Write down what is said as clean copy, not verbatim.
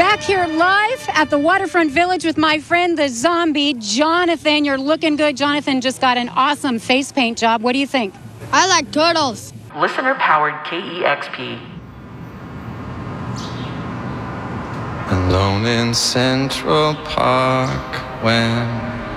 back here live at the Waterfront Village with my friend, the zombie, Jonathan. You're looking good. Jonathan just got an awesome face paint job. What do you think? I like turtles. Listener-powered KEXP. Alone in Central Park when